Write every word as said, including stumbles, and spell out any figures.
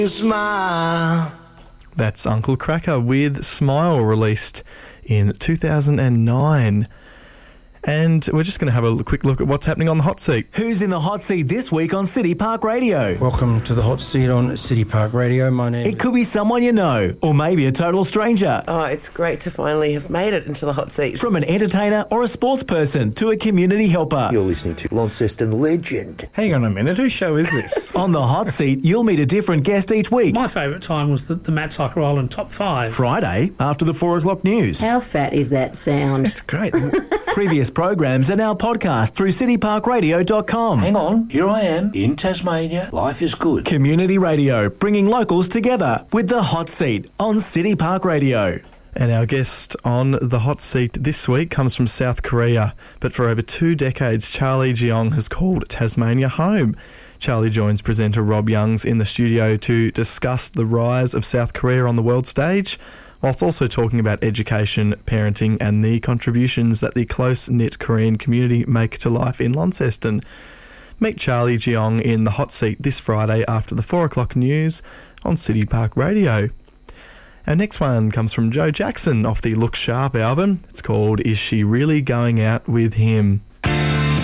Smile. That's Uncle Kracker with Smile, released in two thousand nine. And we're just going to have a quick look at what's happening on the hot seat. Who's in the hot seat this week on City Park Radio? Welcome to the hot seat on City Park Radio. My name It could be someone you know, or maybe a total stranger. Oh, it's great to finally have made it into the hot seat. From an entertainer or a sports person to a community helper. You're listening to Launceston legend. Hang on a minute, whose show is this? On the hot seat, you'll meet a different guest each week. My favourite time was the, the Matt Cycle Island top five. Friday, after the four o'clock news. How fat is that sound? It's great. Previous programs are now podcast through city park radio dot com. Hang on, here I am in Tasmania. Life is good. Community radio, bringing locals together with the hot seat on City Park Radio. And our guest on the hot seat this week comes from South Korea, but for over two decades, Charlie Jeong has called Tasmania home. Charlie joins presenter Rob Youngs in the studio to discuss the rise of South Korea on the world stage, whilst also talking about education, parenting and the contributions that the close-knit Korean community make to life in Launceston. Meet Charlie Jeong in the hot seat this Friday after the four o'clock news on City Park Radio. Our next one comes from Joe Jackson off the Look Sharp album. It's called Is She Really Going Out With Him?